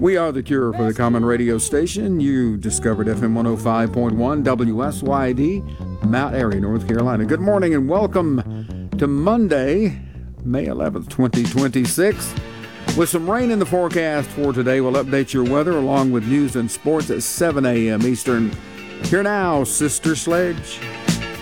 We are the cure for the common radio station. You discovered FM 105.1 WSYD, Mount Airy, North Carolina. Good morning and welcome to Monday, May 11th, 2026. With some rain in the forecast for today, we'll update your weather along with news and sports at 7 a.m. Eastern. Here now, Sister Sledge.